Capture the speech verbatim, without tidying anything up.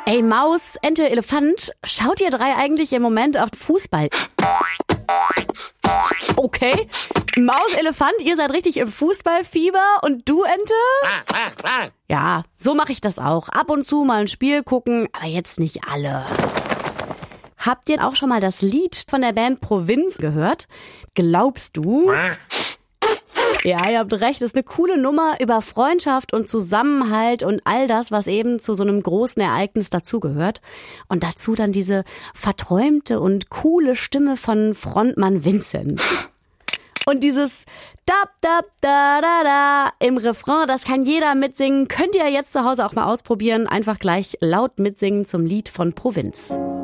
Ey, Maus, Ente, Elefant, schaut ihr drei eigentlich im Moment auf Fußball? Okay, Maus, Elefant, ihr seid richtig im Fußballfieber und du, Ente? Ja, so mache ich das auch. Ab und zu mal ein Spiel gucken, aber jetzt nicht alle. Habt ihr auch schon mal das Lied von der Band Provinz gehört? Glaubst du? Ja, ihr habt recht, ist eine coole Nummer über Freundschaft und Zusammenhalt und all das, was eben zu so einem großen Ereignis dazugehört. Und dazu dann diese verträumte und coole Stimme von Frontmann Vincent. Und dieses Dab, Dab, Da, Da, Da im Refrain, das kann jeder mitsingen. Könnt ihr jetzt zu Hause auch mal ausprobieren. Einfach gleich laut mitsingen zum Lied von Provinz.